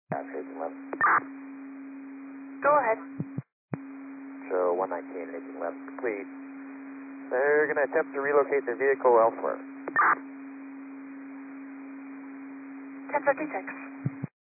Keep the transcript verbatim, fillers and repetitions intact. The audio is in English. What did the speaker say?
Yeah, facing left. Go ahead. Show one nineteen, making left, complete. They're going to attempt to relocate their vehicle elsewhere. ten fifty-six.